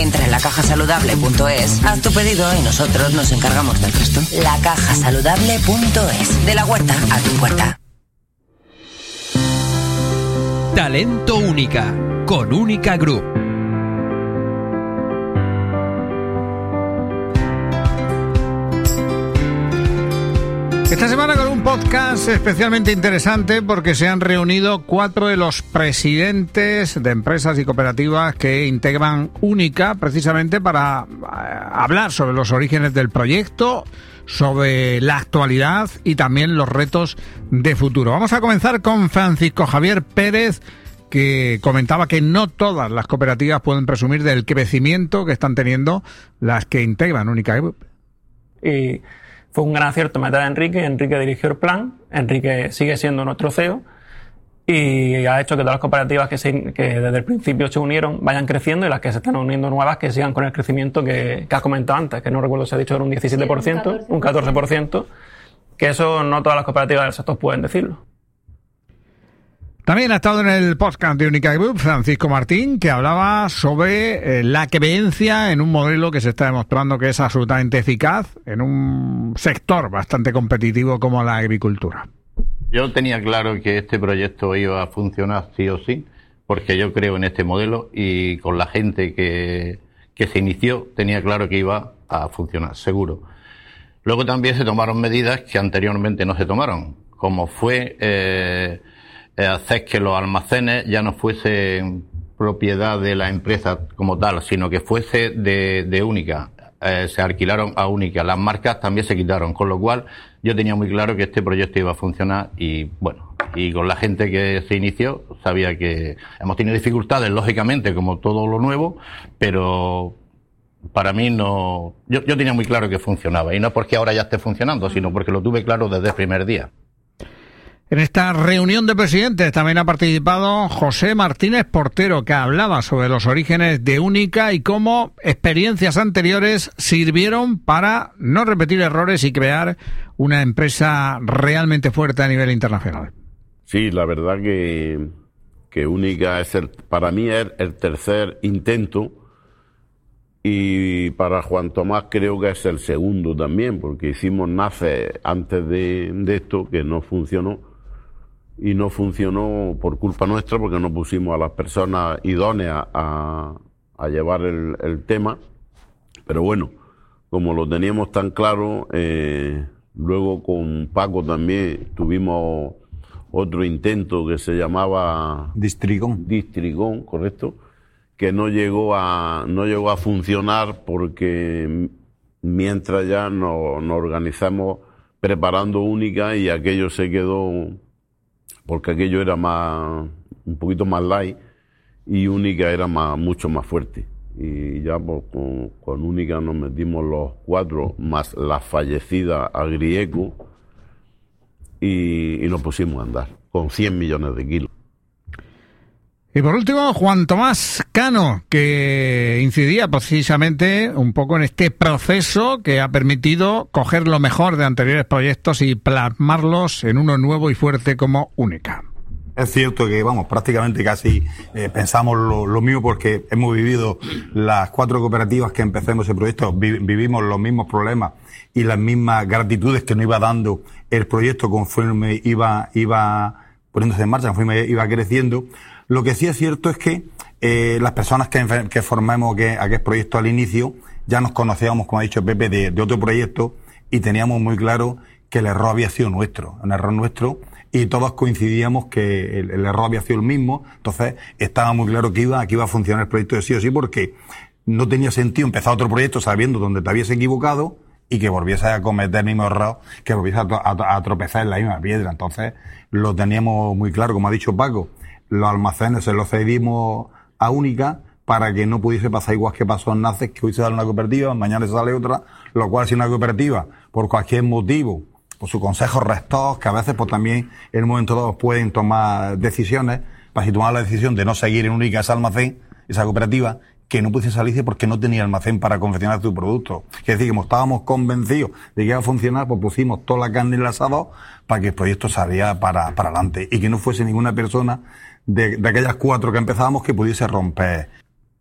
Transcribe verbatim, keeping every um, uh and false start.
Entra en la caja saludable punto es, haz tu pedido y nosotros nos encargamos del resto. la caja saludable punto es. De la huerta a tu puerta. Talento Única, con Única Group. Esta semana con un podcast especialmente interesante porque se han reunido cuatro de los presidentes de empresas y cooperativas que integran Única precisamente para hablar sobre los orígenes del proyecto, sobre la actualidad y también los retos de futuro. Vamos a comenzar con Francisco Javier Pérez, que comentaba que no todas las cooperativas pueden presumir del crecimiento que están teniendo las que integran Única Group. Y fue un gran acierto meter a Enrique. Enrique dirigió el plan. Enrique sigue siendo nuestro C E O y ha hecho que todas las cooperativas que, se, que desde el principio se unieron vayan creciendo y las que se están uniendo nuevas que sigan con el crecimiento que, que has comentado antes, que no recuerdo si ha dicho era un diecisiete por ciento, sí, un catorce por ciento, que eso no todas las cooperativas del sector pueden decirlo. También ha estado en el podcast de Única Group Francisco Martín, que hablaba sobre eh, la creencia en un modelo que se está demostrando que es absolutamente eficaz en un sector bastante competitivo como la agricultura. Yo tenía claro que este proyecto iba a funcionar sí o sí, porque yo creo en este modelo y con la gente que, que se inició tenía claro que iba a funcionar, seguro. Luego también se tomaron medidas que anteriormente no se tomaron, como fue Eh, hacer que los almacenes ya no fuesen propiedad de la empresa como tal, sino que fuese de, de Única. Eh, se alquilaron a Única. Las marcas también se quitaron, con lo cual yo tenía muy claro que este proyecto iba a funcionar y bueno, y con la gente que se inició sabía que hemos tenido dificultades, lógicamente, como todo lo nuevo, pero para mí no, yo, yo tenía muy claro que funcionaba y no porque ahora ya esté funcionando, sino porque lo tuve claro desde el primer día. En esta reunión de presidentes también ha participado José Martínez Portero, que hablaba sobre los orígenes de Única y cómo experiencias anteriores sirvieron para no repetir errores y crear una empresa realmente fuerte a nivel internacional. Sí, la verdad que, que Única es el, para mí es el tercer intento y para Juan Tomás creo que es el segundo también, porque hicimos NACE antes de, de esto que no funcionó. Y no funcionó por culpa nuestra porque no pusimos a las personas idóneas a, a llevar el, el tema. Pero bueno, como lo teníamos tan claro, eh, luego con Paco también tuvimos otro intento que se llamaba Distrigón. Distrigón, correcto, que no llegó a, no llegó a funcionar porque mientras ya nos, nos organizamos preparando Única y aquello se quedó, porque aquello era más, un poquito más light y Única era más, mucho más fuerte. Y ya pues, con, con Única nos metimos los cuatro, más la fallecida Agrieco, y, y nos pusimos a andar, con cien millones de kilos. Y por último, Juan Tomás Cano, que incidía precisamente un poco en este proceso que ha permitido coger lo mejor de anteriores proyectos y plasmarlos en uno nuevo y fuerte como Única. Es cierto que, vamos, prácticamente casi eh, pensamos lo, lo mismo porque hemos vivido las cuatro cooperativas que empezamos ese proyecto, vi, vivimos los mismos problemas y las mismas gratitudes que nos iba dando el proyecto conforme iba, iba poniéndose en marcha, conforme iba creciendo. Lo que sí es cierto es que eh, las personas que, que formamos que, aquel proyecto al inicio ya nos conocíamos, como ha dicho Pepe, de, de otro proyecto y teníamos muy claro que el error había sido nuestro, un error nuestro, y todos coincidíamos que el, el error había sido el mismo. Entonces estaba muy claro que iba, que iba a funcionar el proyecto de sí o sí, porque no tenía sentido empezar otro proyecto sabiendo dónde te habías equivocado y que volviese a cometer el mismo error, que volviese a, a, a tropezar en la misma piedra. Entonces lo teníamos muy claro, como ha dicho Paco. Los almacenes se los cedimos a Única para que no pudiese pasar igual que pasó en NACES, que hoy se sale una cooperativa, mañana se sale otra, lo cual si una cooperativa, por cualquier motivo, por su consejo rector, que a veces pues también en un momento dado pueden tomar decisiones, para si tomar la decisión de no seguir en Única ese almacén, esa cooperativa, que no pudiese salirse porque no tenía almacén para confeccionar su producto. Es decir, como estábamos convencidos de que iba a funcionar, pues pusimos toda la carne en el asador para que el proyecto saliera para, para adelante y que no fuese ninguna persona de, de aquellas cuatro que empezábamos que pudiese romper